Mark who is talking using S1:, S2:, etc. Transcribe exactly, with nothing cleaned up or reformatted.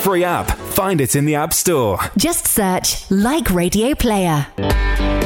S1: Free app. Find it in the App Store.
S2: Just search Like Radio Player.